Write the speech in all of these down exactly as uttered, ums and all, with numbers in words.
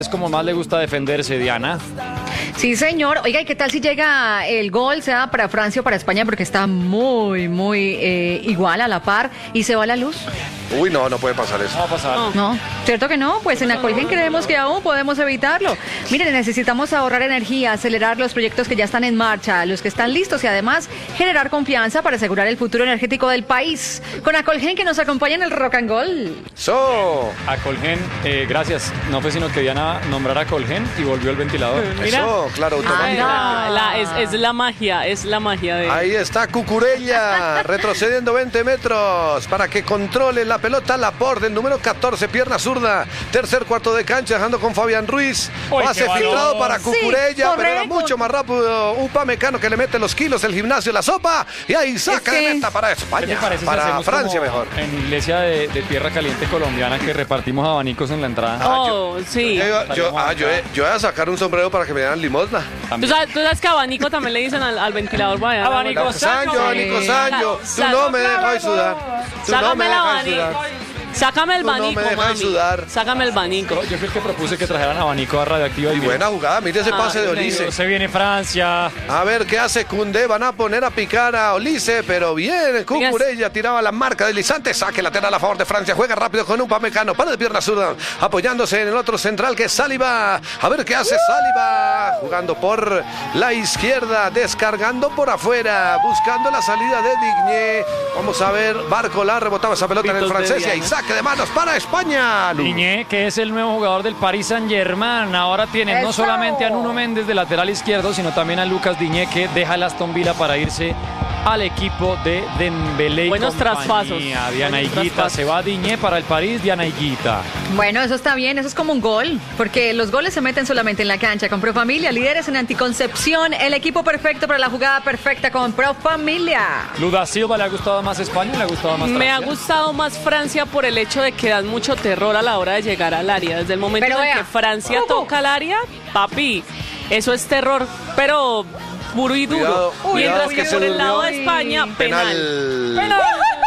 Es como más le gusta defenderse, Diana. Sí, señor. Oiga, ¿y qué tal si llega el gol, sea para Francia o para España? Porque está muy, muy eh, igual, a la par, y se va la luz. Uy, no, no puede pasar eso. No va a pasar. No, no, ¿cierto que no? Pues en Acolgen creemos que aún podemos evitarlo. Miren, necesitamos ahorrar energía, acelerar los proyectos que ya están en marcha, los que están listos y además generar confianza para asegurar el futuro energético del país. Con Acolgen, que nos acompaña en el Rock and Roll. Eso. A Colgen, eh, gracias. No fue sino que Diana nombrara a Colgen y volvió el ventilador. Mira. Eso, claro, automático. La- la- es, es la magia, es la magia de... Ahí está Cucurella, retrocediendo veinte metros para que controle la pelota. Laporte, el número catorce, pierna zurda. Tercer cuarto de cancha, dejando con Fabián Ruiz. Uy, Pase qué filtrado balón. para Sí, Cucurella, pero era correcto. mucho más rápido Upamecano, que le mete los kilos, el gimnasio, la sopa. Y ahí saca Es que- de meta para ¿Qué España, te parece si para hacemos Francia como mejor. en iglesia de, de tierra caliente colombiana que repartimos abanicos en la entrada? Oh, sí. Yo, yo, ah, yo, yo voy a sacar un sombrero para que me den limosna. ¿Tú También. sabes, tú sabes que abanico también le dicen al, al ventilador. Vaya, Abanico. vaya. Sancho, abanico, Sí. Sancho. Tú Sa- no me dejas sudar. Tú no Sácame me el dejas abanico. sudar. Sácame el Tú no me abanico, dejas mami. sudar. Sácame el abanico. Yo fui el que propuse que trajeran abanico a Radioactiva. Y buena jugada, mire ese Ah, pase de sí, Olise. Se viene Francia. A ver qué hace Koundé, van a poner a picar a Olise, pero bien, Cucurella tiraba la marca deslizante, saque lateral a favor de Francia, juega rápido con Upamecano, para de pierna zurda, apoyándose en el otro central que es Saliba. A ver qué hace Saliba, jugando por la izquierda, descargando por afuera, buscando la salida de Digné. Vamos a ver, Barcola rebotaba esa pelota en el Pitos de francés y ahí Diana. saque de manos para España. Lu. Diñé, que es el nuevo jugador del Paris Saint-Germain. Ahora tiene no ¡Eso! solamente a Nuno Méndez de lateral izquierdo, sino también a Lucas Diñé, que deja el Aston Villa para irse al equipo de Dembélé y Buenos compañía. traspasos. Diana Buenos Higuita, traspasos. se va Diñé para el París, Diana Higuita. Bueno, eso está bien, eso es como un gol, porque los goles se meten solamente en la cancha. Con Profamilia, líderes en anticoncepción, el equipo perfecto para la jugada perfecta con Profamilia. Luda Silva, ¿le ha gustado más España o le ha gustado más Me ha Francia? gustado más Francia por el hecho de que dan mucho terror a la hora de llegar al área. Desde el momento Pero en vea. que Francia Ujú. toca el área, papi, eso es terror, pero puro y duro. Cuidado, Mientras cuidado, que que se por el lado de durmió. España, penal. Penal.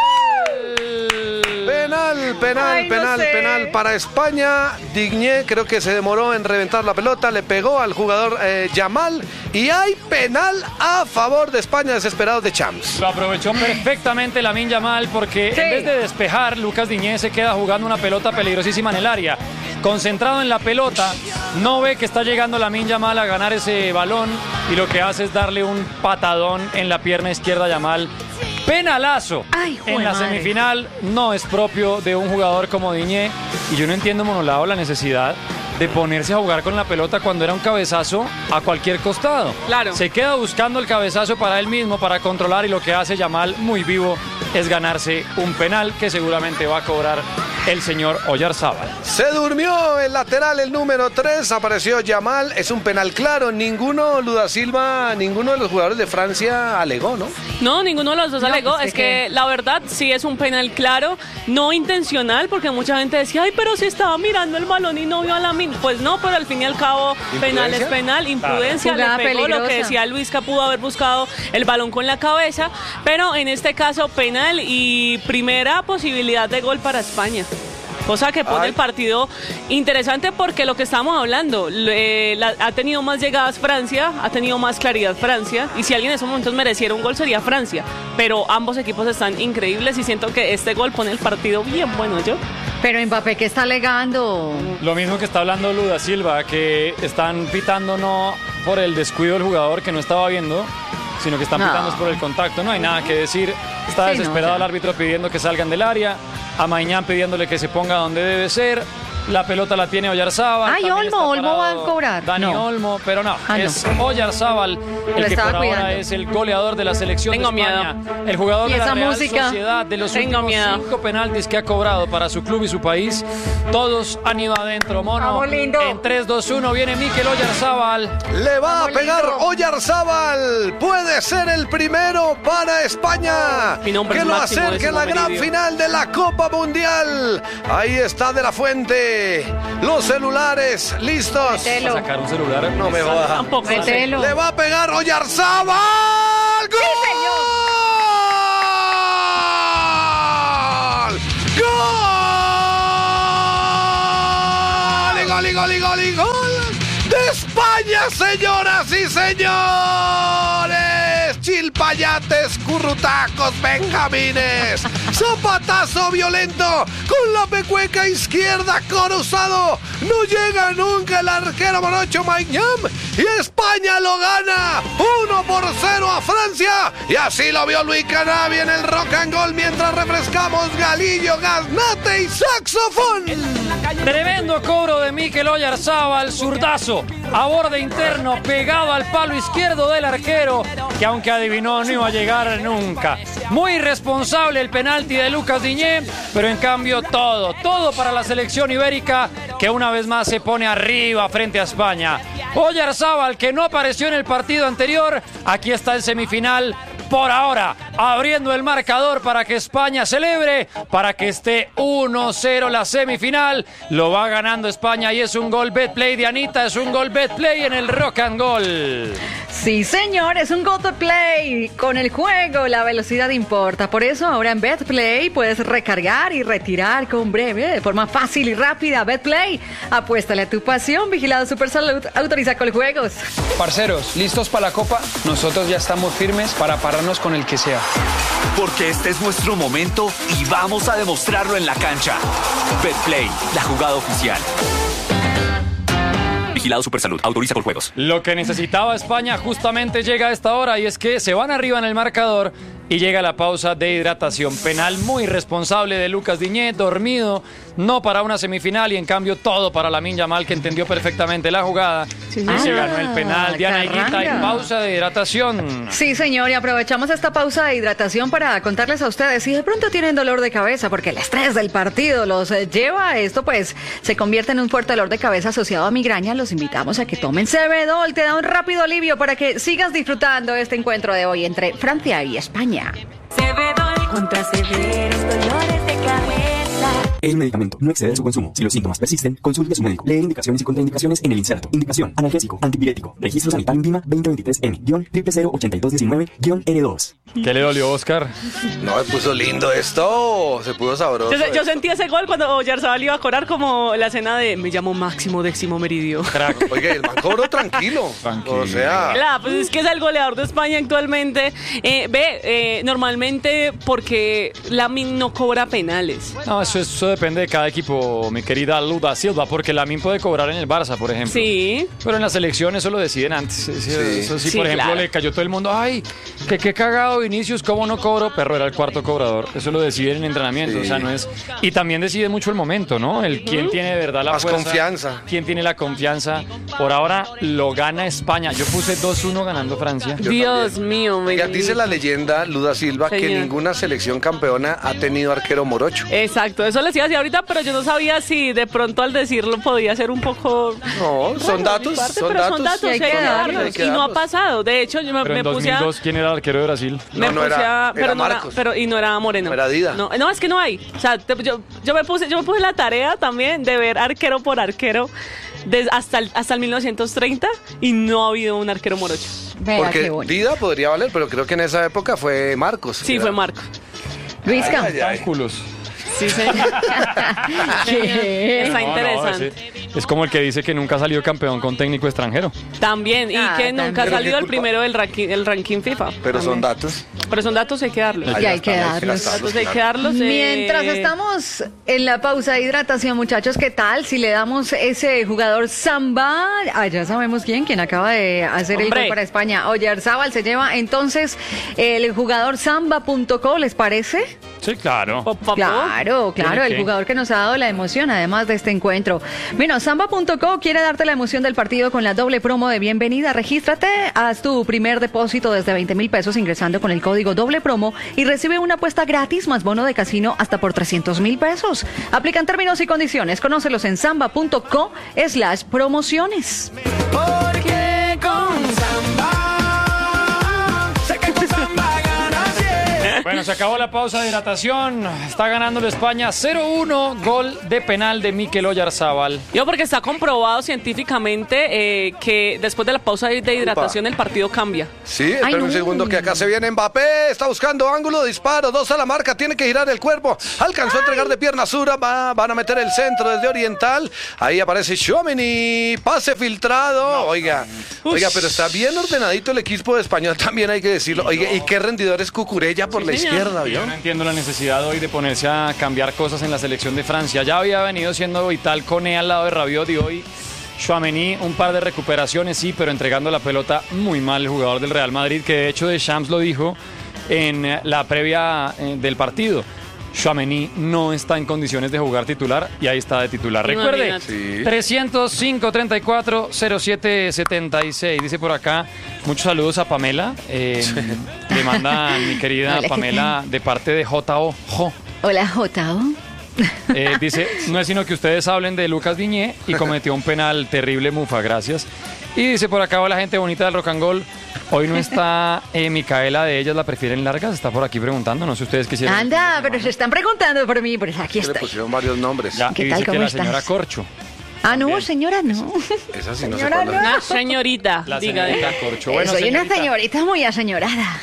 Penal, penal, Ay, no penal, sé. penal para España. Digné creo que se demoró en reventar la pelota, le pegó al jugador eh, Yamal y hay penal a favor de España, desesperados de Champs. Lo aprovechó perfectamente Lamine Yamal porque Sí. en vez de despejar, Lucas Diñé se queda jugando una pelota peligrosísima en el área. Concentrado en la pelota, no ve que está llegando Lamine Yamal a ganar ese balón y lo que hace es darle un patadón en la pierna izquierda a Yamal. Penalazo. Ay, jue en la madre. semifinal no es propio de un jugador como Diñé y yo no entiendo, Monolao, la necesidad de ponerse a jugar con la pelota cuando era un cabezazo a cualquier costado. Claro. Se queda buscando el cabezazo para él mismo, para controlar, y lo que hace Yamal muy vivo es ganarse un penal que seguramente va a cobrar el señor Oyarzábal. Se durmió el lateral, el número tres, apareció Yamal, es un penal claro, ninguno, Luda Silva, ninguno de los jugadores de Francia alegó, ¿no? No, ninguno de los dos No, alegó. pues, Es ¿de que qué? la verdad sí es un penal claro, no intencional, porque mucha gente decía, ay, pero si estaba mirando el balón y no vio a la min. Pues no, pero al fin y al cabo, penal es ¿Imprudencia? penal, imprudencia, Jugada le pegó lo que peligrosa. decía Luis, que pudo haber buscado el balón con la cabeza, pero en este caso penal y primera posibilidad de gol para España. Cosa que pone Ay. el partido interesante porque lo que estamos hablando, eh, la- ha tenido más llegadas Francia, ha tenido más claridad Francia, y si alguien en esos momentos mereciera un gol sería Francia. Pero ambos equipos están increíbles y siento que este gol pone el partido bien bueno, ¿yo? Pero Mbappé, ¿qué está alegando? Lo mismo que está hablando Luda Silva, que están pitando no por el descuido del jugador que no estaba viendo, sino que están No. pitando es por el contacto. No hay nada que decir. Está Sí, no, desesperado ya. el árbitro pidiendo que salgan del área. A Mañán pidiéndole que se ponga donde debe ser. La pelota la tiene Oyarzábal. Ay, también Olmo, está Olmo parado va a cobrar. Dani No. Olmo, pero no. Ah, no. es Oyarzábal el que estaba por ahora cuidando. es el goleador de la selección Tengo de España. miedo. El jugador ¿Y de la esa Real música? Sociedad de los Tengo últimos miedo. cinco penaltis que ha cobrado para su club y su país. Todos han ido adentro, mono. Vamos, lindo. En tres, dos, uno viene Mikel Oyarzábal. Le va a Vamos, pegar lindo. Oyarzábal. Puede ser el primero para España. Mi nombre que es lo Máximo acerque a la Décimo gran Meridio. final de la Copa Mundial. Ahí está De La Fuente. Los celulares listos. Va a Mételo. sacar un celular. No me jodas. Tampoco sé. Mételo. Le va a pegar Oyarzábal. ¡Gol! ¡Gol! ¡Gol! ¡Y gol! ¡Y y gol y gol y gol de España, señoras y señores. Chilpayates, currutacos, benjamines. Zapatazo violento con la pecueca izquierda cruzado. No llega nunca el arquero morocho Maignan y España lo gana uno por cero a Francia. Y así lo vio Luis Canavi en el rock and roll mientras refrescamos Galillo, Gaznate y saxofón. Tremendo cobro de Mikel Oyarzábal, zurdazo, a borde interno, pegado al palo izquierdo del arquero, que aunque adivinó no iba a llegar nunca. Muy irresponsable el penalti de Lucas Diñé, pero en cambio todo, todo para la selección ibérica, que una vez más se pone arriba frente a España. Oyarzábal, que no apareció en el partido anterior, aquí está el semifinal. Por ahora, abriendo el marcador para que España celebre, para que esté uno cero la semifinal. Lo va ganando España y es un gol Betplay de Anita, es un gol Betplay en el Rock and Goal. Sí, señor, es un Betplay. Con el juego la velocidad importa. Por eso ahora en Betplay puedes recargar y retirar con breve, de forma fácil y rápida. Betplay, apuéstale a tu pasión. Vigilado Supersalud, autoriza con juegos. Parceros, ¿listos para la Copa? Nosotros ya estamos firmes para pararnos con el que sea. Porque este es nuestro momento y vamos a demostrarlo en la cancha. Betplay, la jugada oficial. Vigilado Supersalud, autoriza con juegos. Lo que necesitaba España justamente llega a esta hora, y es que se van arriba en el marcador y llega la pausa de hidratación. Penal muy responsable de Lucas Diñé, dormido, no para una semifinal, y en cambio todo para Lamine Yamal, que entendió perfectamente la jugada. Sí, y se ah, ganó el penal. Diana Higuita, en pausa de hidratación. Sí, señor, y aprovechamos esta pausa de hidratación para contarles a ustedes, si de pronto tienen dolor de cabeza porque el estrés del partido los eh, lleva a esto, pues se convierte en un fuerte dolor de cabeza asociado a migraña, los invitamos a que tomen Cebedol, te da un rápido alivio para que sigas disfrutando este encuentro de hoy entre Francia y España. Cebedol contra severos dolores de cabeza. El medicamento no excede su consumo. Si los síntomas persisten, consulte a su médico. Lee indicaciones y contraindicaciones en el inserto. Indicación: analgésico, antipirético. Registro sanitario INVIMA veinte veintitrés N cero cero ochenta y dos diecinueve N dos. ¿Qué le dolió, Oscar? No, me puso lindo esto. Se puso sabroso. Yo, yo esto. sentí ese gol cuando Oyarzábal iba a cobrar, como la escena de me llamo Máximo Décimo Meridio. Crack. Oye, el man cobró tranquilo. Tranquilo. O sea, Claro, pues es que es el goleador de España actualmente. Eh, ve, eh, normalmente porque Lamine no cobra penales. No, eso, eso depende de cada equipo, mi querida Luda Silva, porque Lamine puede cobrar en el Barça, por ejemplo. Sí. Pero en la selección eso lo deciden antes. Eso sí, eso sí, Sí, por ejemplo, claro. le cayó todo el mundo. Ay, que qué cagado Vinicius, cómo no cobró. Perro era el cuarto cobrador. Eso lo deciden en entrenamiento. Sí. O sea, no es. Y también decide mucho el momento, ¿no? El quién tiene de verdad la Más fuerza, confianza. Quién tiene la confianza. Por ahora lo gana España. Yo puse dos uno ganando Francia. Yo Dios también. mío, me ya dice la leyenda, Luda Silva, que Señor. ninguna selección campeona ha tenido arquero morocho. Exacto, eso les iba a decir ahorita, pero yo no sabía si de pronto al decirlo podía ser un poco... No, son Bueno, datos, mi parte, son pero datos. son datos, Y hay hay que que darlos, darlos. hay que Y no ha darlos. pasado. De hecho, yo me, Pero me en puse a... dos mil dos, ¿quién era el arquero de Brasil? Me No, no puse era- a, pero era no era, Marcos. pero y no era Moreno. No era Dida. No, no, es que no hay. O sea, te- yo, yo me puse, yo me puse la tarea también de ver arquero por arquero des- hasta el, hasta el mil novecientos treinta y no ha habido un arquero morocho. Vea, Porque qué bonito. Dida podría valer, pero creo que en esa época fue Marcos. Sí, Era- fue Marco. Luisca. Ay, ay, ay. Cálculos. Sí, señor. ¿Qué? Está No, no, interesante. ese- es como el que dice que nunca ha salido campeón con técnico extranjero. También, y Ah, que nunca también. ha Pero salido qué el culpa. primero del ranking, el ranking FIFA. Pero son También. datos. Pero son datos, hay que darlos. Y hay que gastarlos, darlos. gastarlos, Datos hay que claro. darlos. eh, Mientras estamos en la pausa de hidratación, muchachos, ¿qué tal si le damos ese jugador Samba? Ah, ya sabemos quién, quién acaba de hacer el Hombre. gol para España. Oyarzábal se lleva entonces el jugador samba punto co, ¿les parece? Sí, claro. po- po- po- Claro, claro, ¿Tiene el qué? jugador que nos ha dado la emoción, además de este encuentro. Bueno, samba punto co quiere darte la emoción del partido con la doble promo de bienvenida. Regístrate, haz tu primer depósito desde veinte mil pesos ingresando con el código doble promo y recibe una apuesta gratis más bono de casino hasta por trescientos mil pesos. Aplican términos y condiciones. Conócelos en samba punto co slash promociones. Porque con Samba, sé que con Samba ganas bien. Bueno, se acabó la pausa de hidratación. Está ganando la España cero uno, gol de penal de Mikel Oyarzábal. Yo porque está comprobado científicamente eh, que después de la pausa de hidratación el partido cambia. Sí, espera un segundo que acá se viene Mbappé, está buscando ángulo de disparo, dos a la marca, tiene que girar el cuerpo, alcanzó a entregar de pierna zurda, va, van a meter el centro desde Oriental, ahí aparece Tchouaméni, pase filtrado, oiga, oiga, pero está bien ordenadito el equipo de Español, también hay que decirlo, oiga, y qué rendidor es Cucurella por la izquierda, ¿vio? Yo no entiendo la necesidad hoy de ponerse a cambiar cosas en la selección de Francia, ya había venido siendo vital Koné al lado de Rabiot y hoy Tchouaméni, un par de recuperaciones, sí, pero entregando la pelota muy mal el jugador del Real Madrid, que de hecho Deschamps lo dijo en la previa eh, del partido. Tchouaméni no está en condiciones de jugar titular y ahí está de titular. Recuerde, sí. trescientos cinco, treinta y cuatro, cero siete setenta y seis. Dice por acá, muchos saludos a Pamela. Eh, le manda mi querida Hola, Pamela de parte de J O. Jo. Hola, Jota. Eh, dice, no es sino que ustedes hablen de Lucas Diñé y cometió un penal terrible, Mufa, gracias. Y dice por acá, la gente bonita del Rock and Roll. Hoy no está eh, Micaela de ellas, la prefieren largas, está por aquí preguntando, no sé ustedes quisieran. Anda, pero se están preguntando por mí, pues aquí Que le estoy. pusieron varios nombres. Ya, ¿Qué y tal, dice que cómo la estás? señora Corcho. Ah, no, También. señora, no. Esa sí no se Señora, puede hablar. Una señorita, La diga, señorita diga. Corcho. Eh, Bueno, Soy una señorita, señorita muy aseñorada.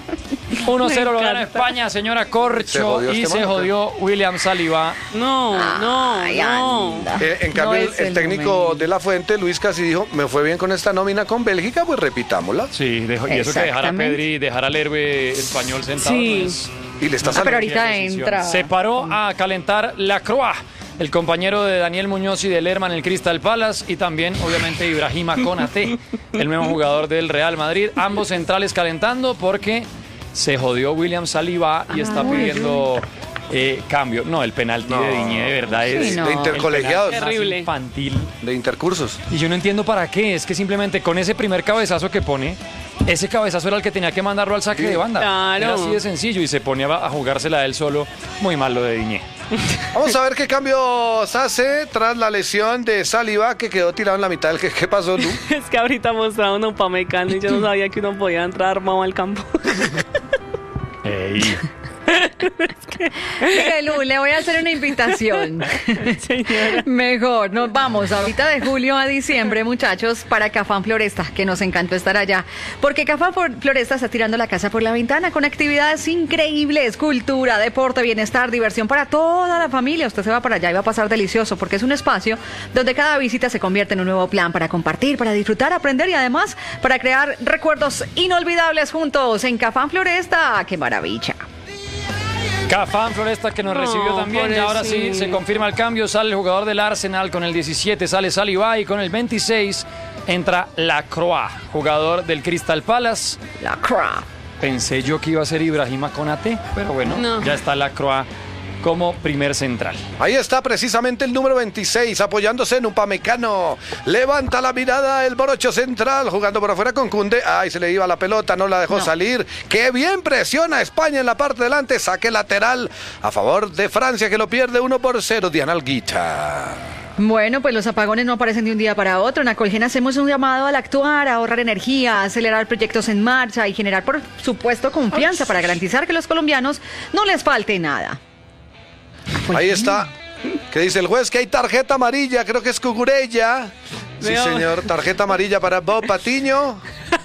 uno cero lo Me gana encanta. España, señora Se Corcho, jodió y este se man, jodió William Saliba. No, no, Ay, no. anda. Eh, en cambio, No el, es el el técnico momento. de la Fuente, Luis Casi, dijo, me fue bien con esta nómina con Bélgica, pues repitámosla. Sí, dejó, y eso que dejar a Exactamente. Pedri y dejar al héroe español sentado. Sí. no es- Y le está Ah, pero saliendo. ahorita decisión. entra. Se paró a calentar la Croix, el compañero de Daniel Muñoz y de Lerma en el Crystal Palace, y también, obviamente, Ibrahima Konaté, el nuevo jugador del Real Madrid. Ambos centrales calentando porque se jodió William Saliba y está Ay. pidiendo eh, cambio. No, el penalti No. de Diñé, de verdad, es no. De el intercolegiados, penalti más Terrible. infantil. de intercursos. Y yo no entiendo para qué, es que simplemente con ese primer cabezazo que pone, ese cabezazo era el que tenía que mandarlo al saque Sí. de banda. Claro. Era así de sencillo y se ponía a jugársela él solo. Muy mal lo de Diñé. Vamos a ver qué cambios hace tras la lesión de Saliba, que quedó tirado en la mitad del que ¿qué pasó, Lu? Es que ahorita mostraron un Upamecano y yo no sabía que uno podía entrar armado al campo. Ey. Mire, Lu, le voy a hacer una invitación. Señora. Mejor, nos vamos ahorita de julio a diciembre, muchachos, para Cafán Floresta, que nos encantó estar allá. Porque Cafán Flor- Floresta está tirando la casa por la ventana con actividades increíbles, cultura, deporte, bienestar, diversión para toda la familia. Usted se va para allá y va a pasar delicioso, porque es un espacio donde cada visita se convierte en un nuevo plan para compartir, para disfrutar, aprender y además para crear recuerdos inolvidables juntos en Cafán Floresta. ¡Qué maravilla! Cafán Floresta que nos No, recibió también. Y ahora sí pobrecito. se confirma el cambio. Sale el jugador del Arsenal con el diecisiete, sale Saliba y con el veintiséis entra Lacroix, jugador del Crystal Palace. La Croix. Pensé yo que iba a ser Ibrahima Konaté, pero bueno, No. ya está Lacroix como primer central. Ahí está precisamente el número veintiséis, apoyándose en Upamecano. Levanta la mirada el Borocho central, jugando por afuera con Koundé. Ay, se le iba la pelota, no la dejó No. salir. Qué bien presiona España en la parte delante. Saque lateral a favor de Francia, que lo pierde uno por cero. Diana Alguita. Bueno, pues los apagones no aparecen de un día para otro. En Acolgen hacemos un llamado al actuar, a ahorrar energía, a acelerar proyectos en marcha y generar, por supuesto, confianza para garantizar que a los colombianos no les falte nada. Ahí está. ¿Qué dice el juez? Que hay tarjeta amarilla, creo que es Cucurella. Sí, Veo. señor, tarjeta amarilla para Bob Patiño.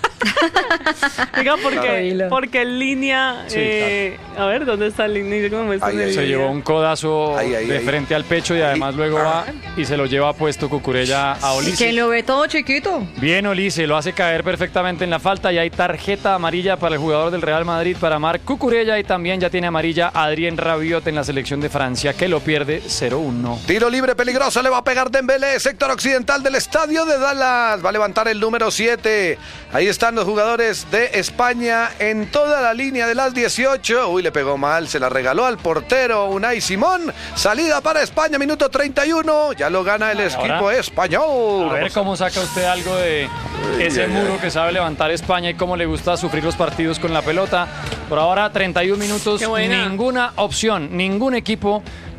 Oiga, porque, Tranquilo. porque en línea. Sí, eh, A ver, ¿dónde está el línea? ¿Cómo me está Ahí, en ahí, Se línea? llevó un codazo Ahí, ahí, de ahí. frente al pecho y además luego va y se lo lleva puesto Cucurella a Y quien Olise. lo ve todo chiquito. Bien, Olise, lo hace caer perfectamente en la falta y hay tarjeta amarilla para el jugador del Real Madrid, para Marc Cucurella, y también ya tiene amarilla Adrien Rabiot en la selección de Francia, que lo pierde cero uno. Tiro libre peligroso, le va a pegar Dembélé, sector occidental del estadio de Dallas. Va a levantar el número siete. Ahí están los jugadores de España en toda la línea de las dieciocho. Uy, le pegó mal, se la regaló al portero Unai Simón. Salida para España, minuto treinta y uno. Ya lo gana el equipo Ahora, español. A ver cómo saca usted algo de ese ay, muro ay. que sabe levantar España y cómo le gusta sufrir los partidos con la pelota. Por ahora, treinta y un minutos, Qué buena. ninguna opción, ningún equipo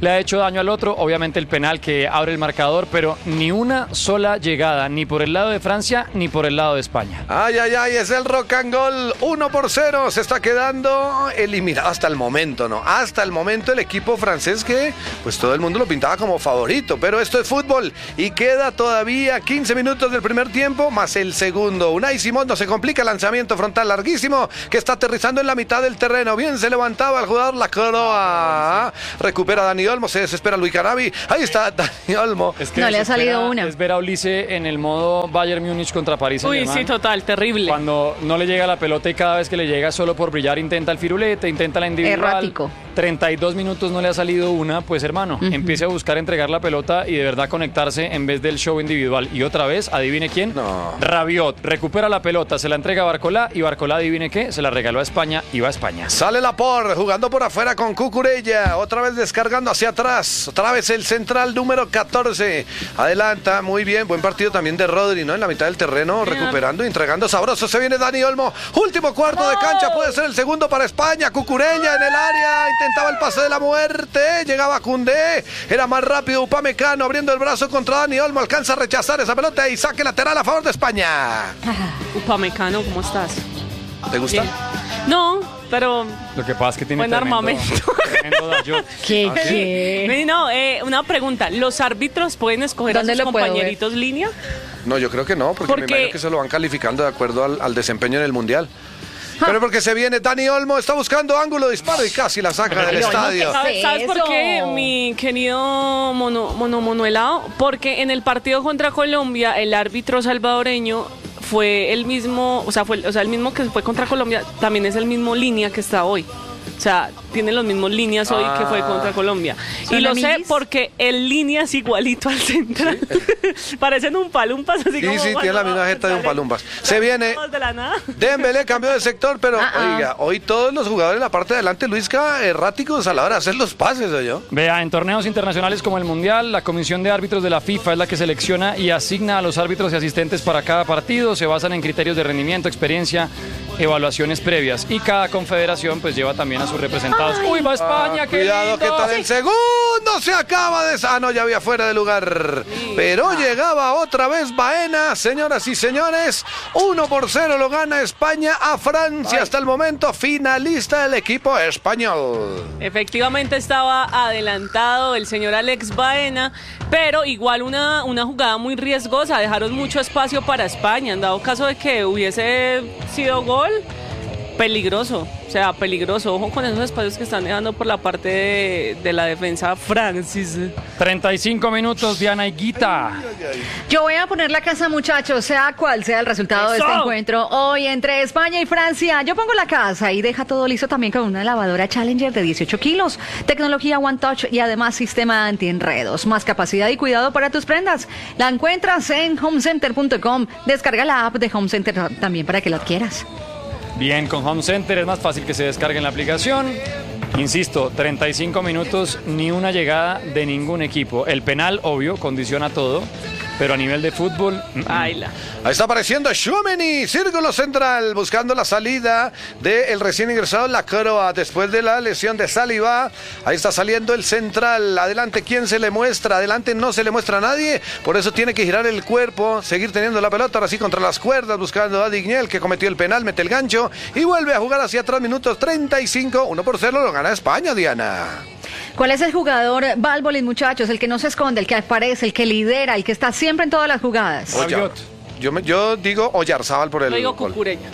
le ha hecho daño al otro. Obviamente el penal que abre el marcador, pero ni una sola llegada, ni por el lado de Francia, ni por el lado de España. Ay, ay, ay, es el rock and roll. uno por cero, se está quedando eliminado hasta el momento, ¿no? Hasta el momento el equipo francés que, pues todo el mundo lo pintaba como favorito, pero esto es fútbol y queda todavía quince minutos del primer tiempo, más el segundo. Unai Simón no se complica, lanzamiento frontal larguísimo que está aterrizando en la mitad del terreno. Bien se levantaba el jugador, la coroa. Recupera Dani Olmo, se desespera Luis Carabi. Ahí está Dani Olmo. Es que no le ha salido una. Es ver a Ulises en el modo Bayern Múnich contra París Saint-Germain. Uy, sí, total, terrible. Cuando no le llega la pelota y cada vez que le llega solo por brillar intenta el firulete, intenta la individual. Errático. treinta y dos minutos no le ha salido una, pues hermano, uh-huh. empiece a buscar entregar la pelota y de verdad conectarse en vez del show individual. Y otra vez, adivine quién, no. Rabiot, recupera la pelota, se la entrega a Barcolá y Barcolá, adivine qué, se la regaló a España y va a España. Sale Laporte, jugando por afuera con Cucurella, otra vez descargando hacia atrás, otra vez el central número catorce, adelanta, muy bien, buen partido también de Rodri, ¿no? En la mitad del terreno, bien. Recuperando, entregando sabroso, se viene Dani Olmo, último cuarto de cancha, puede ser el segundo para España, Cucurella en el área, intentaba el pase de la muerte, llegaba Koundé, era más rápido Upamecano abriendo el brazo contra Dani Olmo, alcanza a rechazar esa pelota y saque lateral a favor de España. Upamecano, ¿cómo estás? ¿Te gusta? Bien. No, pero lo que pasa es que tiene buen tremendo, armamento. Tremendo daño. ¿Qué? ¿Ah, sí? ¿Qué? No, eh, una pregunta, ¿los árbitros pueden escoger a sus compañeritos línea? No, yo creo que no, porque, porque me imagino que se lo van calificando de acuerdo al, al desempeño en el Mundial. Pero porque se viene Dani Olmo, está buscando ángulo de disparo y casi la saca del estadio. ¿Sabes, ¿Sabes por qué, mi querido mono, mono, monoelado? Porque en el partido contra Colombia, el árbitro salvadoreño fue el mismo, o sea, fue, o sea, el mismo que fue contra Colombia, también es el mismo línea que está hoy. O sea, tiene las mismas líneas hoy ah. que fue contra Colombia. Y lo amiguis? sé porque el línea es igualito al central. ¿Sí? Parecen un palumpas así sí, como... Sí, sí, tiene la misma jeta de un palumpas. Se viene... De la nada. Dembélé cambió de sector, pero ah, oiga, ah. hoy todos los jugadores en la parte de adelante, Luisca, erráticos a la hora de hacer los pases, ¿o yo? Vea, en torneos internacionales como el Mundial, la Comisión de Árbitros de la FIFA es la que selecciona y asigna a los árbitros y asistentes para cada partido. Se basan en criterios de rendimiento, experiencia, evaluaciones previas. Y cada confederación pues lleva también a sus representados. Ay. Uy, va España, ah, qué cuidado, lindo. ¿qué tal el segundo? Se acaba de... Ah, no, ya había fuera de lugar. Sí. Pero ah. llegaba otra vez Baena, señoras y señores. Uno por cero lo gana España a Francia. Ay. Hasta el momento finalista el equipo español. Efectivamente estaba adelantado el señor Alex Baena, pero igual una, una jugada muy riesgosa. Dejaron mucho espacio para España. En dado caso de que hubiese sido gol, peligroso, o sea, peligroso. Ojo con esos espacios que están dejando por la parte de, de la defensa Francis. treinta y cinco minutos, Diana Higuita. Yo voy a poner la casa, muchachos, sea cual sea el resultado ¡Eso! de este encuentro hoy entre España y Francia. Yo pongo la casa y deja todo listo también con una lavadora Challenger de dieciocho kilos, tecnología One Touch y además sistema antienredos, más capacidad y cuidado para tus prendas. La encuentras en home center punto com. Descarga la app de Home Center también para que la adquieras. Bien, con Home Center es más fácil que se descarguen la aplicación. Insisto, treinta y cinco minutos, ni una llegada de ningún equipo. El penal, obvio, condiciona todo. Pero a nivel de fútbol... Baila. Ahí está apareciendo Tchouaméni, círculo central, buscando la salida del recién ingresado La Croa después de la lesión de Saliba. Ahí está saliendo el central. Adelante, ¿quién se le muestra? Adelante no se le muestra a nadie. Por eso tiene que girar el cuerpo, seguir teniendo la pelota, ahora sí contra las cuerdas, buscando a Digniel, que cometió el penal, mete el gancho y vuelve a jugar hacia atrás, minutos treinta y cinco. uno por cero lo gana España, Diana. ¿Cuál es el jugador Valbolín, muchachos? El que no se esconde, el que aparece, el que lidera, el que está siempre en todas las jugadas. Oye, yo, me, yo digo Oyarzábal por el Yo digo gol. Cucurella.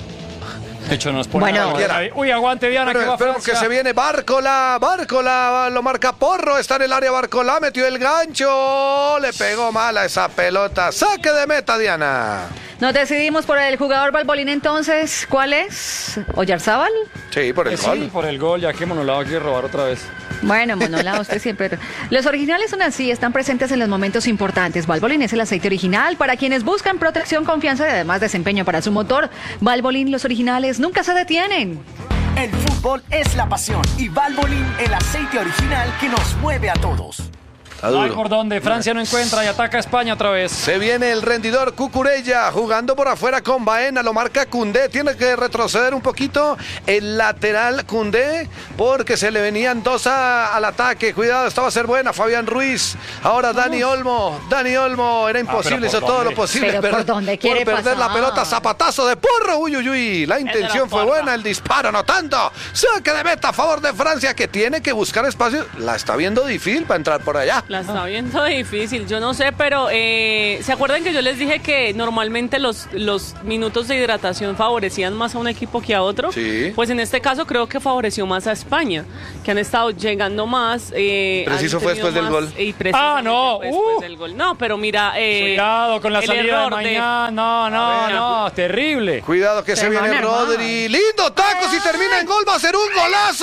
De hecho, nos pone bueno, uy, aguante, Diana, pero, que va pero Francia. que se viene Bárcola, Bárcola, lo marca Porro, está en el área Bárcola, metió el gancho, le pegó mal a esa pelota. Saque de meta, Diana. Nos decidimos por el jugador Valbolín, entonces, ¿cuál es? ¿Oyarzábal? Sí, por el eh, gol. Sí, por el gol, ya que Monolado quiere robar otra vez. Bueno, Monolado, usted siempre... Los originales son así, están presentes en los momentos importantes. Valbolín es el aceite original para quienes buscan protección, confianza y además desempeño para su motor. Valbolín, los originales nunca se detienen. El fútbol es la pasión y Valbolín el aceite original que nos mueve a todos. Está No hay duro. por dónde. Francia no encuentra y ataca a España otra vez. Se viene el rendidor Cucurella jugando por afuera con Baena, lo marca Koundé, tiene que retroceder un poquito el lateral Koundé porque se le venían dos a, al ataque, cuidado, esta va a ser buena, Fabián Ruiz, ahora Dani Olmo, Dani Olmo, era imposible, Ah, pero hizo ¿por todo dónde? lo posible, Pero ¿por perder- dónde quiere por perder la pasar? pelota, zapatazo de porro, uy, uy, uy, la intención fue porra. buena, el disparo no tanto, saque de meta a favor de Francia que tiene que buscar espacio, la está viendo difícil para entrar por allá. La está viendo difícil, yo no sé, pero eh, ¿se acuerdan que yo les dije que normalmente los, los minutos de hidratación favorecían más a un equipo que a otro? Sí. Pues en este caso creo que favoreció más a España, que han estado llegando más. Eh, Preciso han fue tenido después del más- gol. y precisamente Ah, no, fue después uh. del gol. No, pero mira, eh, Cuidado con la el salida de error mañana. No, no, A ver. no. Terrible. Cuidado que se, Se van viene a armar. Rodri. Lindo taco, si termina en gol va a ser un golazo.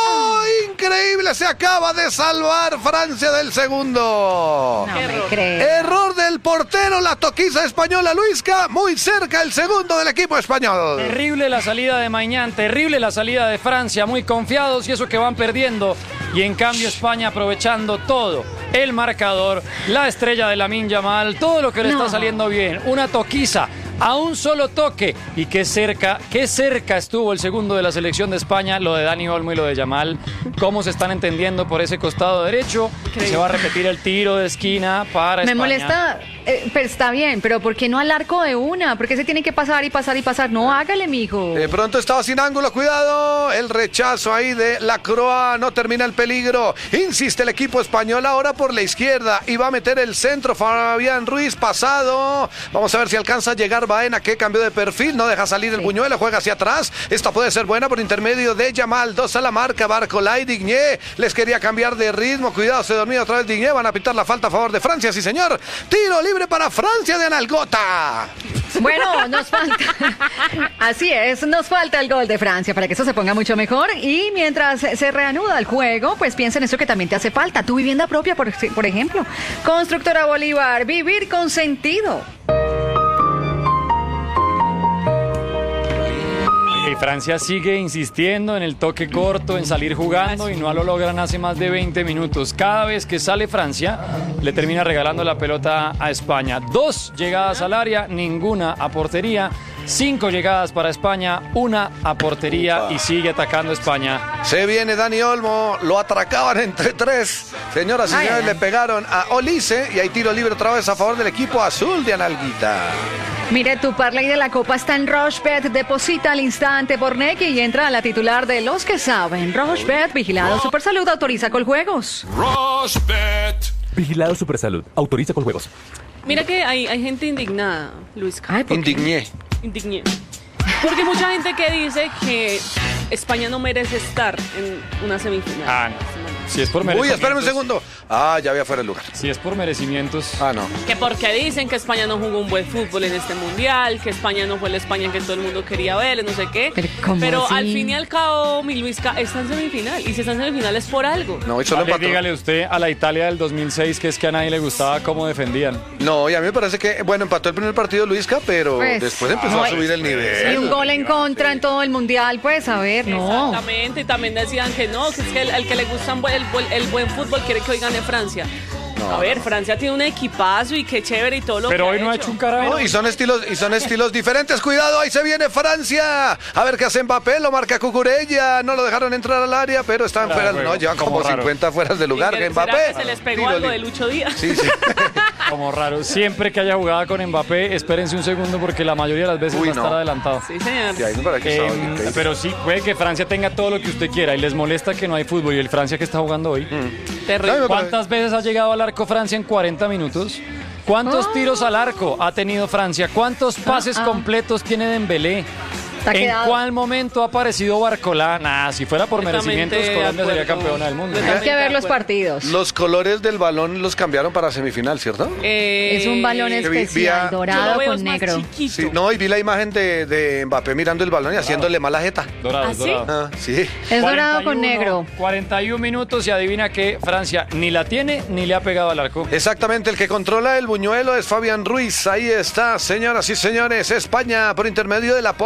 Increíble, se acaba de salvar Francia del segundo. No me Error. creo. Error del portero, la toquiza española Luisca, muy cerca el segundo del equipo español. Terrible la salida de Mañán, terrible la salida de Francia, muy confiados y eso que van perdiendo. Y en cambio España aprovechando todo, el marcador, la estrella de Lamine Yamal, todo lo que le No. está saliendo bien. Una toquiza a un solo toque. Y qué cerca, qué cerca estuvo el segundo de la selección de España, lo de Dani Olmo y lo de Yamal. Cómo se están entendiendo por ese costado derecho. Se va a repetir el tiro de esquina para Me España. molesta, eh, pero está bien, pero ¿por qué no al arco de una? ¿Por qué se tiene que pasar y pasar y pasar? No, hágale, mijo. De pronto estaba sin ángulo, cuidado. El rechazo ahí de la Croa, no termina el peligro. Insiste el equipo español ahora por la izquierda y va a meter el centro. Fabián Ruiz pasado. Vamos a ver si alcanza a llegar Baena, que cambió de perfil. No deja salir el buñuelo, juega hacia atrás. Esta puede ser buena por intermedio de Yamal. Dos a la marca, Barcolay, Digné. Les quería cambiar de ritmo. Cuidado, se dormía otra vez Digné. Van a pitar la falta a favor de Francia, sí señor. Tiro libre para Francia de Analgota. Bueno, nos falta. Así es, nos falta el gol de Francia para que eso se ponga mucho mejor. Y mientras se reanuda el juego, pues piensa en eso que también te hace falta. Tu vivienda propia, por, por ejemplo. Constructora Bolívar, vivir con sentido. Y Francia sigue insistiendo en el toque corto, en salir jugando y no lo logran hace más de veinte minutos. Cada vez que sale Francia, le termina regalando la pelota a España. Dos llegadas al área, ninguna a portería. Cinco llegadas para España, una a portería y sigue atacando España. Se viene Dani Olmo, lo atracaban entre tres. Señoras y Ay, señores, ay, ay. le pegaron a Olise y hay tiro libre otra vez a favor del equipo azul de Analguita. Mire, tu parlay de la Copa está en Rochebet. Deposita al instante por Nequi y entra a la titular de los que saben. Rochebet, vigilado Supersalud, autoriza con juegos. Vigilado Supersalud. Autoriza con juegos. Mira que hay, hay gente indignada, Luis. Ay, ¿por qué? Indigné. Indigné. Porque mucha gente que dice que España no merece estar en una semifinal. Ah, no. Si es por Uy, merecimientos. espérame un segundo. Ah, ya había fuera el lugar. Si es por merecimientos. Ah, no. Que porque dicen que España no jugó un buen fútbol en este mundial, que España no fue la España que todo el mundo quería ver, no sé qué. Pero, ¿cómo Pero así? al fin y al cabo, mi Luisca está en semifinal. Y si está en semifinal es por algo. No, y solo Vale, empató. dígale usted a la Italia del dos mil seis que es que a nadie le gustaba cómo defendían. No, y a mí me parece que, bueno, empató el primer partido Luisca, pero Pues, después empezó no, a subir el Y nivel. un gol en contra en todo el mundial, pues a ver, no. Exactamente, y también decían que no, que es que el, el que le gusta el, buen- el buen fútbol quiere que hoy gane Francia. A ver, Francia tiene un equipazo y qué chévere y todo lo Pero que hoy no ha hecho un carajo. No, y son estilos y son estilos diferentes. Cuidado, ahí se viene Francia. A ver qué hace Mbappé, lo marca Cucurella. No lo dejaron entrar al área, pero están Fuera de fuera. juego, No, llevan como como raro. cincuenta fueras de lugar. ¿Será Mbappé. que se les pegó tiro algo de libre. Lucho Díaz? Sí, sí. Como raro. Siempre que haya jugada con Mbappé, espérense un segundo porque la mayoría de las veces Uy, va a estar no. adelantado. Sí, señor. Sí, ahí me parece que estaba Eh, increíble. pero sí, puede que Francia tenga todo lo que usted quiera y les molesta que no hay fútbol y el Francia que está jugando hoy. Terrible. Ay, me ¿Cuántas veces ha llegado al arco Francia en cuarenta minutos? ¿Cuántos tiros al arco ha tenido Francia? ¿Cuántos pases Ah, ah. completos tiene Dembélé? Está ¿En quedado. cuál momento ha aparecido Barcolá? Nah, si fuera por Completamente merecimientos, de Colombia sería acuerdo. campeona del mundo. Totalmente. Hay que ver de los acuerdo. partidos. Los colores del balón los cambiaron para semifinal, ¿cierto? Eh, Es un balón vi- vi especial, a- yo dorado lo veo con más negro. chiquito. Sí, no, y vi la imagen de, de Mbappé mirando el balón y haciéndole mala jeta. Dorado, ¿Ah, sí? dorado. Ah, sí. Es dorado con 41, negro. cuarenta y un minutos y adivina que Francia ni la tiene ni le ha pegado al arco. Exactamente, el que controla el buñuelo es Fabián Ruiz. Ahí está, señoras y señores. España por intermedio de Laporte.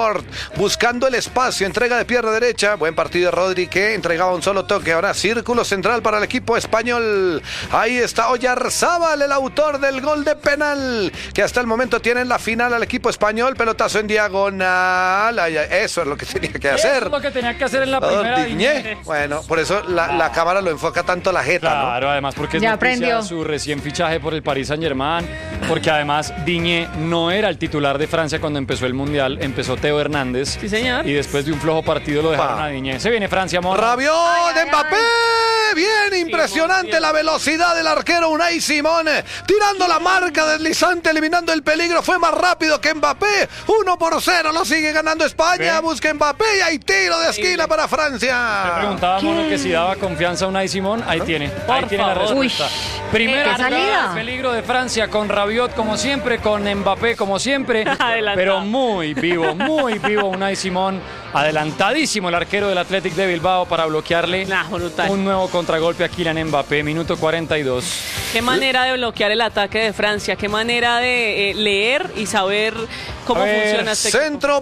buscando el espacio, entrega de pierna derecha, buen partido de Rodri que entregaba un solo toque, ahora círculo central para el equipo español, ahí está Oyarzábal, el autor del gol de penal, que hasta el momento tiene en la final al equipo español, pelotazo en diagonal, ay, ay, eso es lo que tenía que hacer. Eso es lo que tenía que hacer en la Todo primera. Diñé. Bueno, por eso la, la cámara lo enfoca tanto la jeta, ¿no? Claro, además porque es Ya noticia aprendió. su recién fichaje por el Paris Saint-Germain, porque además Diñé no era el titular de Francia cuando empezó el Mundial, empezó Teo Hernández. Sí, señor. Y después de un flojo partido lo dejaron Pa. a Diñé. Se viene Francia, amor. Rabiot, Ay, ay, Mbappé, bien impresionante bien. la velocidad del arquero Unai Simón, tirando la marca deslizante, eliminando el peligro, fue más rápido que Mbappé, uno por cero, lo sigue ganando España, Ve. busca Mbappé y hay tiro de esquina para Le Francia. preguntaba Mono que si daba confianza a Unai Simón, ahí tiene, ahí tiene la favor. respuesta. Uy, Primera qué jugada salida. de peligro de Francia con Rabiot como siempre, con Mbappé como siempre, Adelantado. pero muy vivo, muy vivo Unai Simón, adelantadísimo el arquero del Athletic de Bilbao para bloquearle Nah, brutal. un nuevo contragolpe a Kylian Mbappé, minuto cuarenta y dos. Qué manera de bloquear el ataque de Francia, qué manera de eh, leer y saber cómo A ver, funciona este equipo. Centro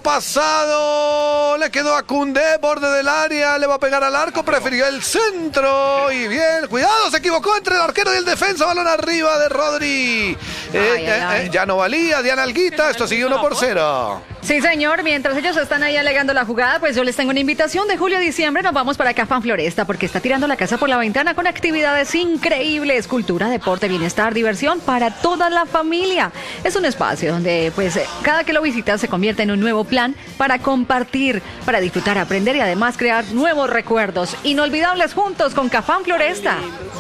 pasado, le quedó a Koundé, borde del área, le va a pegar al arco, prefirió el centro y bien, cuidado, se equivocó entre el arquero y el defensa, balón arriba de Rodri. Eh, Ay, eh, ay, ay. eh, ya no valía, Diana Alguita, esto sigue uno por cero. Sí, señor, mientras ellos están ahí alegando la jugada, pues yo les tengo una invitación de julio a diciembre, nos vamos para Cafán Floresta, porque está tirando la casa por la ventana con actividades increíbles, cultura, deporte, bienestar, diversión para toda la familia. Es un espacio donde pues eh, cada que lo visitas se convierte en un nuevo plan para compartir, para disfrutar, aprender y además crear nuevos recuerdos inolvidables juntos con Cafán Floresta.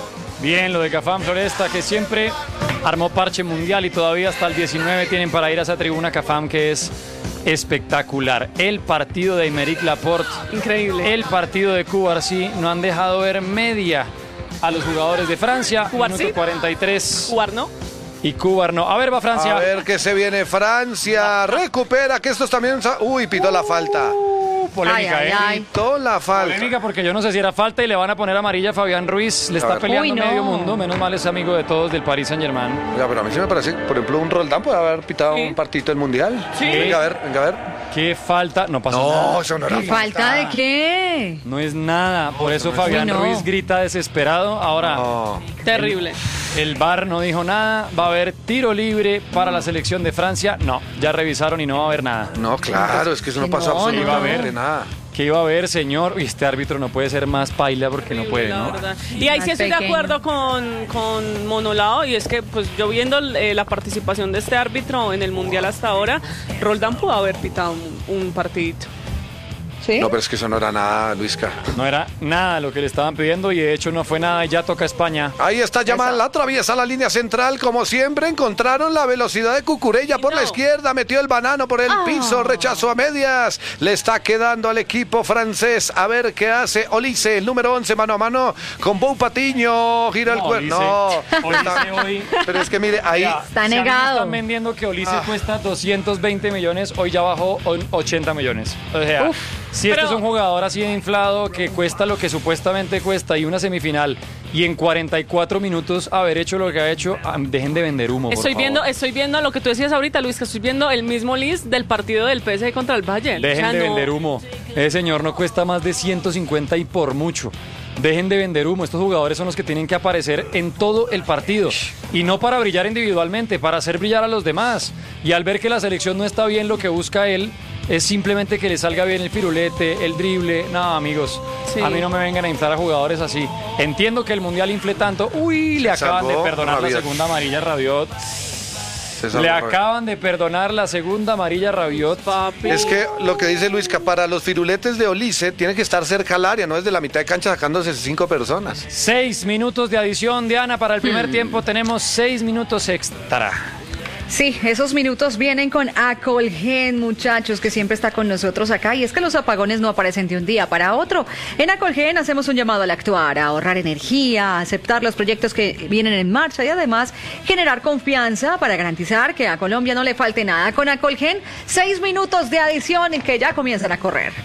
Bien, lo de Cafán Floresta, que siempre armó parche mundial y todavía hasta el diecinueve tienen para ir a esa tribuna Cafam que es espectacular. El partido de Aymeric Laporte, Increíble. el partido de Cubarsí, no han dejado ver media a los jugadores de Francia. ¿Cubarsí? Minuto cuarenta y tres. Jugar, ¿no? Y Cubar no. A ver, va Francia. A ver que se viene Francia, recupera, que estos también... sa- Uy, pitó la falta. Uh, polémica, Ay, ay, ¿eh? ay. Pitó la falta. Polémica porque yo no sé si era falta y le van a poner amarilla a Fabián Ruiz. Le A está ver. peleando Uy, no. medio mundo. Menos mal es amigo de todos del Paris Saint-Germain. Ya, pero a mí sí me parece, por ejemplo, un Roldán puede haber pitado Sí. un partidito del Mundial. Sí. Venga a ver, venga a ver. ¿Qué falta? No pasa nada. No, eso no era ¿Y falta de qué? No es nada. Por eso Fabián Uy, no. Ruiz grita desesperado. Ahora, No. Terrible. el V A R no dijo nada. Va a haber tiro libre para la selección de Francia. No, ya revisaron y no va a haber nada. No, claro, es que eso no Que pasó no, absolutamente no, no. nada. ¿Qué iba a haber, señor? Uy, este árbitro no puede ser más paila porque no puede, La ¿no? verdad. Y ahí sí Más estoy de pequeño. acuerdo con, con Monolao, y es que pues yo viendo eh, la participación de este árbitro en el Mundial hasta ahora, Roldán pudo haber pitado un, un partidito. ¿Sí? No, pero es que eso no era nada, Luisca. No era nada lo que le estaban pidiendo y de hecho no fue nada y ya toca España. Ahí está Yamal, atraviesa la línea central, como siempre, encontraron la velocidad de Cucurella por la No. izquierda, metió el banano por el Ah. piso, rechazo a medias, le está quedando al equipo francés, a ver qué hace Olise, el número once, mano a mano, con Bou Patiño, gira el No, cuerpo, Olise. no, Olise hoy- pero es que mire, ahí, Ya, Está si a mí me negado. están vendiendo que Olise Ah. cuesta doscientos veinte millones, hoy ya bajó en ochenta millones. O sea, Uf. si este Pero- es un jugador así de inflado que cuesta lo que supuestamente cuesta y una semifinal y en cuarenta y cuatro minutos haber hecho lo que ha hecho, ah, dejen de vender humo, por Estoy favor. viendo, estoy viendo lo que tú decías ahorita, Luis, que estoy viendo el mismo list del partido del P S G contra el Bayern. Dejen O sea, de no- vender humo. Ese señor no cuesta más de ciento cincuenta y por mucho. Dejen de vender humo. Estos jugadores son los que tienen que aparecer en todo el partido. Y no para brillar individualmente, para hacer brillar a los demás. Y al ver que la selección no está bien, lo que busca él es simplemente que le salga bien el firulete, el drible. No, amigos, Sí. a mí no me vengan a inflar a jugadores así. Entiendo que el Mundial infle tanto. Uy, le Se acaban de salvó perdonar la Rabiot. segunda amarilla a Rabiot. se salvó. Le acaban de perdonar la segunda amarilla a Rabiot. Papi. Es que lo que dice Luisca, para los firuletes de Olise, tiene que estar cerca al área, no es de la mitad de cancha sacándose cinco personas. Seis minutos de adición, Diana, para el primer tiempo. Tenemos seis minutos extra. Sí, esos minutos vienen con Acolgen, muchachos, que siempre está con nosotros acá. Y es que los apagones no aparecen de un día para otro. En Acolgen hacemos un llamado al actuar, a ahorrar energía, a aceptar los proyectos que vienen en marcha y además generar confianza para garantizar que a Colombia no le falte nada. Con Acolgen, seis minutos de adición que ya comienzan a correr.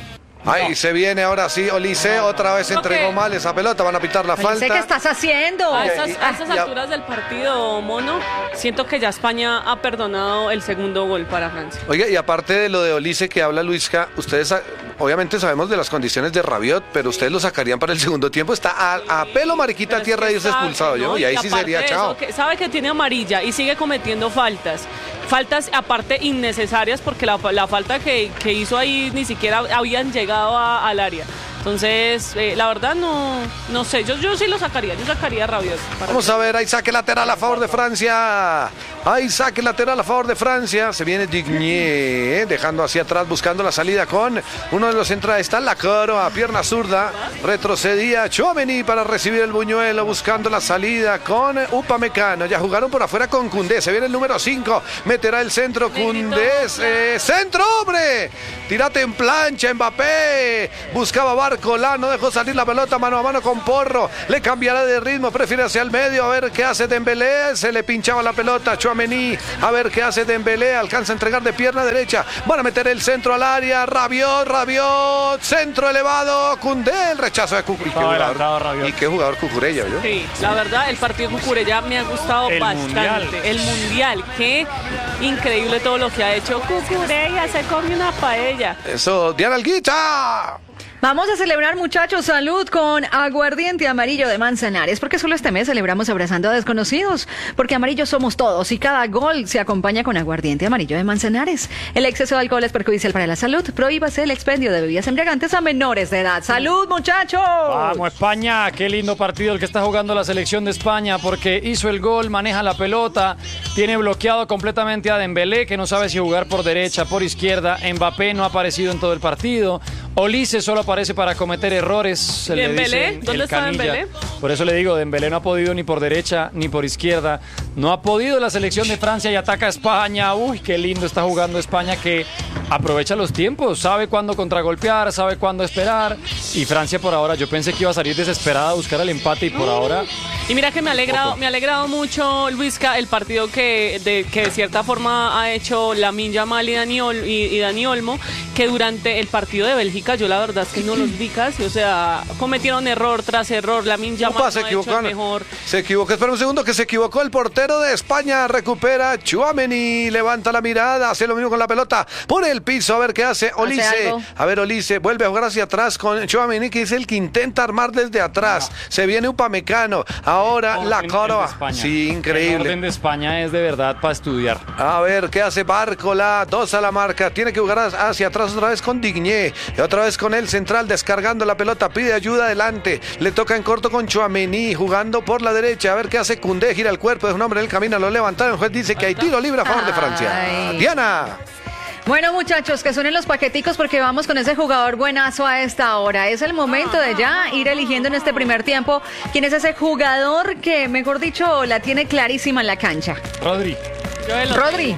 Ahí No. se viene ahora sí, Olise, otra vez Creo entregó que- mal esa pelota, van a pitar la Olise, falta. ¿qué estás haciendo? A Ok, estas, y- a estas ya- alturas del partido, Mono, siento que ya España ha perdonado el segundo gol para Francia. Oiga, y aparte de lo de Olise que habla Luisca, ustedes sa- obviamente sabemos de las condiciones de Rabiot, pero ustedes lo sacarían para el segundo tiempo. Está a, a pelo mariquita Pero tierra es y que irse sabe- expulsado yo, no, y ahí sí aparte sería de eso, chao. que sabe que tiene amarilla y sigue cometiendo faltas. Faltas aparte innecesarias porque la, la falta que, que hizo ahí ni siquiera habían llegado a- al área. Entonces, eh, la verdad no, no sé, yo, yo sí lo sacaría, yo sacaría a Rabiot. para Vamos que- a ver, hay saque lateral a favor de Francia. Hay saque lateral a favor de Francia. Se viene Digné, dejando hacia atrás, buscando la salida con uno de los centrales. Está Lacoro a pierna zurda. Retrocedía Tchouaméni para recibir el buñuelo, buscando la salida con Upamecano. Ya jugaron por afuera con Koundé. Se viene el número cinco. Meterá el centro Koundé. Eh, ¡Centro, hombre! Tírate en plancha, Mbappé. Buscaba Barcola, no dejó salir la pelota mano a mano con Porro. Le cambiará de ritmo, prefiere hacia el medio. A ver qué hace Dembélé. Se le pinchaba la pelota a Tchouaméni. A ver qué hace Dembélé. Alcanza a entregar de pierna derecha. Van a meter el centro al área. Rabiot, Rabiot. Centro elevado. Koundé. El rechazo de Cucurella. Estaba adelantado Rabiot. Y qué jugador Cucurella, ¿vio? Sí, la verdad, el partido de Cucurella me ha gustado El bastante. Mundial. El mundial, qué increíble todo lo que ha hecho Cucurella, se come una paella. Eso, Diana Alguita. Vamos a celebrar, muchachos, salud con aguardiente amarillo de Manzanares, porque solo este mes celebramos abrazando a desconocidos, porque amarillos somos todos y cada gol se acompaña con aguardiente amarillo de Manzanares. El exceso de alcohol es perjudicial para la salud. Prohíbase el expendio de bebidas embriagantes a menores de edad. ¡Salud, muchachos! Vamos, España. Qué lindo partido el que está jugando la selección de España porque hizo el gol, maneja la pelota, tiene bloqueado completamente a Dembélé, que no sabe si jugar por derecha, por izquierda. Mbappé no ha aparecido en todo el partido. Olise solo aparece para cometer errores. Se le ¿Dembélé? dice ¿Dónde el está canilla. Dembélé? Por eso le digo, Dembélé no ha podido ni por derecha ni por izquierda. No ha podido la selección de Francia y ataca a España. Uy, qué lindo está jugando España, que aprovecha los tiempos, sabe cuándo contragolpear, sabe cuándo esperar. Y Francia por ahora, yo pensé que iba a salir desesperada a buscar el empate y por ahora... Y mira que me ha alegrado, me ha alegrado mucho, Luisca, el partido que de, que de cierta forma ha hecho Lamine Yamal y Dani, Ol- y, y Dani Olmo, que durante el partido de Bélgica, yo la verdad es que no los vi casi, o sea, cometieron error tras error, Lamine Yamal Upa, no se ha hecho equivocó. el mejor. Se equivocó. Espera un segundo, que se equivocó el portero de España. Recupera Tchouaméni. Levanta la mirada. Hace lo mismo con la pelota. Pone el piso. A ver qué hace Olise. algo. A ver, Olise. Vuelve a jugar hacia atrás con Tchouaméni, que es el que intenta armar desde atrás. Se viene Upamecano. Ahora Orden- la orden de coroa. España. Sí, El increíble. orden de España es de verdad para estudiar. A ver, ¿qué hace Barcola? Dos a la marca. Tiene que jugar hacia atrás otra vez con Digné. Y otra vez con el central descargando la pelota. Pide ayuda adelante. Le toca en corto con Tchouaméni jugando por la derecha. A ver qué hace Koundé. Gira el cuerpo de un hombre en el camino. Lo levantaron. El juez dice que hay tiro libre a favor de Francia. Ay. Diana. Bueno, muchachos, que suenen los paqueticos porque vamos con ese jugador buenazo a esta hora. Es el momento de ya ir eligiendo en este primer tiempo quién es ese jugador que, mejor dicho, la tiene clarísima en la cancha. Rodri. Yo de los- Rodri.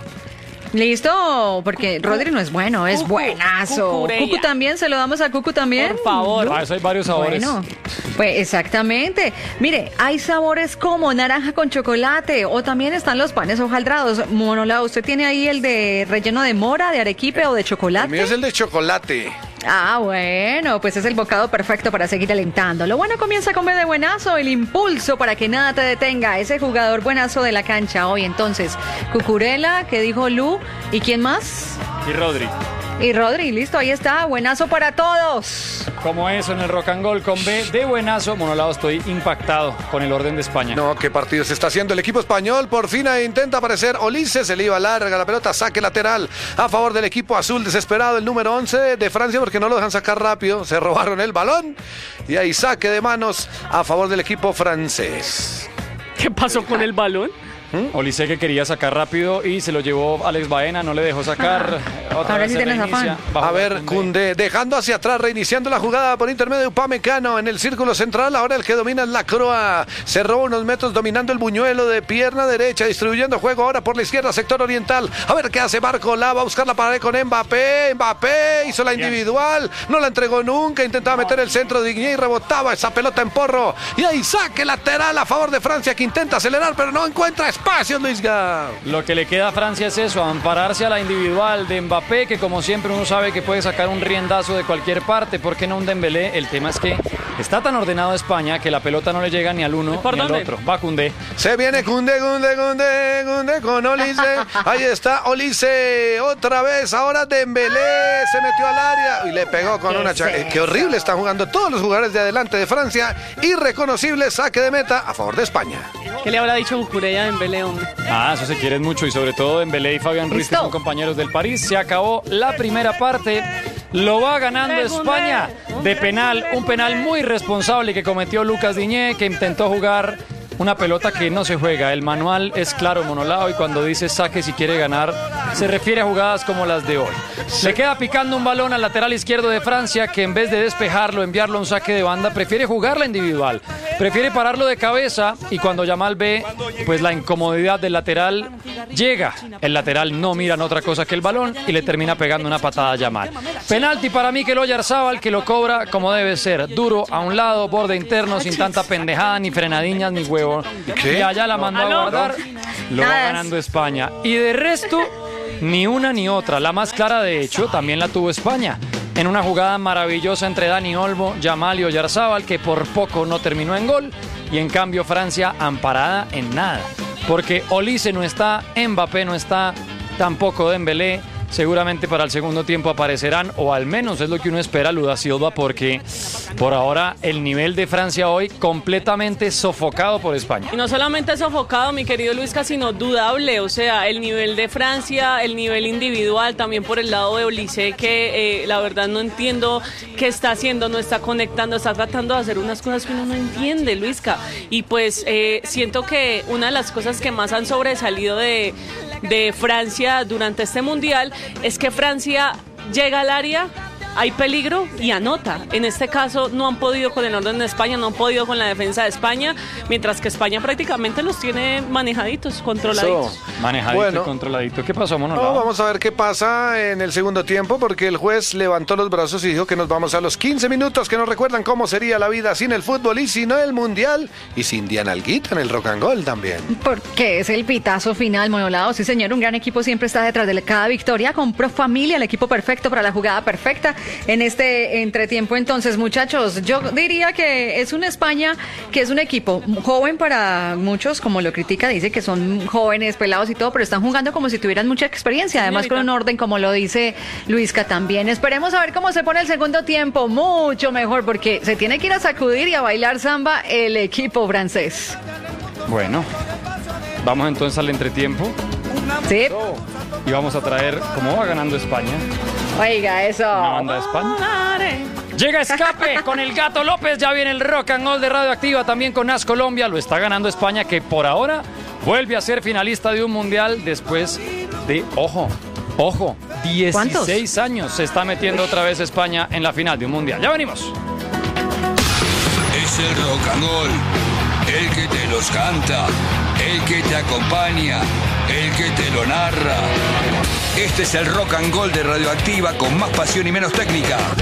¿Listo? Porque Rodri no es bueno, es Cucu, buenazo. Cucurella. Cucu también, ¿se lo damos a Cucu también? Por favor. Para eso hay varios sabores. Bueno, pues exactamente. Mire, hay sabores como naranja con chocolate o también están los panes hojaldrados. Monola, ¿usted tiene ahí el de relleno de mora, de arequipe o de El chocolate? mío es el de chocolate. Ah, bueno, pues es el bocado perfecto para seguir alentando. Lo bueno comienza con B de buenazo, el impulso para que nada te detenga. Ese jugador buenazo de la cancha hoy. Entonces, Cucurella, que dijo Lu, ¿y quién más? Y Rodri. Y Rodri, listo, ahí está, buenazo para todos. Como eso en el Rock and Roll con B de buenazo. Monolado, estoy impactado con el orden de España. No, qué partido se está haciendo el equipo español. Por fin intenta aparecer Olise, se le iba larga la pelota, saque lateral a favor del equipo azul desesperado, el número once de Francia, porque no lo dejan sacar rápido, se robaron el balón y ahí saque de manos a favor del equipo francés. ¿Qué pasó con el balón? Olise, que quería sacar rápido y se lo llevó Alex Baena, no le dejó sacar. Otra Ahora vez sí se tienes reinicia. afán. Va A jugar ver, Koundé. Koundé, dejando hacia atrás, reiniciando la jugada por intermedio de Upamecano en el círculo central. Ahora el que domina es la Croa. Se roba unos metros dominando el buñuelo de pierna derecha, distribuyendo juego ahora por la izquierda, sector oriental. A ver qué hace Barcola, va a buscar la pared con Mbappé. Mbappé hizo la individual, no la entregó nunca. Intentaba meter el centro de Digné y rebotaba esa pelota en porro. Y ahí saque lateral a favor de Francia, que intenta acelerar, pero no encuentra espacio, Luis Gao. Lo que le queda a Francia es eso, ampararse a la individual de Mbappé Mbappé, que como siempre uno sabe que puede sacar un riendazo de cualquier parte. ¿Por qué no un Dembélé? El tema es que está tan ordenado España que la pelota no le llega ni al uno ni al otro. Va Koundé. Se viene Koundé, Koundé, Koundé, Koundé con Olise. Ahí está Olise otra vez. Ahora Dembélé se metió al área y le pegó con una chaca. Qué horrible están jugando todos los jugadores de adelante de Francia. Irreconocible saque de meta a favor de España. ¿Qué le habrá dicho Cucurella a Dembélé, hombre? Ah, eso se quieren mucho y sobre todo Dembélé y Fabián Ruiz, que son compañeros del París. Se acabó la primera parte. Lo va ganando España de penal. Un penal muy responsable que cometió Lucas Digne, que intentó jugar una pelota que no se juega. El manual es claro, Monolao, y cuando dice saque si quiere ganar, se refiere a jugadas como las de hoy. Sí. Le queda picando un balón al lateral izquierdo de Francia, que en vez de despejarlo, enviarlo a un saque de banda, prefiere jugarla individual. Prefiere pararlo de cabeza, y cuando Yamal ve pues la incomodidad del lateral, llega. El lateral no mira en otra cosa que el balón y le termina pegando una patada a Yamal. Penalti para Mikel Oyarzabal, que lo cobra como debe ser. Duro a un lado, borde interno, sin tanta pendejada, ni frenadiñas, ni huevo. ¿Qué? Y allá la mandó a guardar. Lo va ganando España. Y de resto, ni una ni otra. La más clara, de hecho, también la tuvo España. En una jugada maravillosa entre Dani Olmo, Yamal y Oyarzabal, que por poco no terminó en gol. Y en cambio Francia amparada en nada. Porque Olise no está, Mbappé no está, tampoco Dembélé. Seguramente para el segundo tiempo aparecerán, o al menos es lo que uno espera, Luda Silva, porque por ahora el nivel de Francia hoy completamente sofocado por España. Y no solamente sofocado, mi querido Luisca, sino dudable. O sea, el nivel de Francia, el nivel individual, también por el lado de Olise, que eh, la verdad no entiendo qué está haciendo, no está conectando, está tratando de hacer unas cosas que uno no entiende, Luisca. Y pues eh, siento que una de las cosas que más han sobresalido de, de Francia durante este mundial es que Francia llega al área, hay peligro y anota. En este caso no han podido con el orden de España, no han podido con la defensa de España, mientras que España prácticamente los tiene manejaditos, controladitos. Eso, manejadito bueno, y controladito. ¿Qué pasó, Mono? No, vamos a ver qué pasa en el segundo tiempo, porque el juez levantó los brazos y dijo que nos vamos a los quince minutos, que nos recuerdan cómo sería la vida sin el fútbol y sin el mundial y sin Diana Alguita en el rock and roll también. Porque es el pitazo final, Monolao. Sí, señor, un gran equipo siempre está detrás de cada victoria. Compró Familia, el equipo perfecto para la jugada perfecta en este entretiempo. Entonces, muchachos, yo diría que es una España que es un equipo joven para muchos, como lo critica, dice que son jóvenes, pelados y todo, pero están jugando como si tuvieran mucha experiencia, además con un orden, como lo dice Luisca también. Esperemos a ver cómo se pone el segundo tiempo, mucho mejor, porque se tiene que ir a sacudir y a bailar samba el equipo francés. Bueno, vamos entonces al entretiempo. Sí. Y vamos a traer cómo va ganando España. Oiga, eso. Una banda de España. Llega Escape con el Gato López. Ya viene el rock and roll de Radioactiva también con Nas Colombia. Lo está ganando España, que por ahora vuelve a ser finalista de un mundial después de, ojo, ojo, dieciséis ¿Cuántos? Años se está metiendo otra vez España en la final de un mundial. Ya venimos. Es el rock and roll, el que te los canta, el que te acompaña, el que te lo narra. Este es el rock and roll de Radioactiva, con más pasión y menos técnica.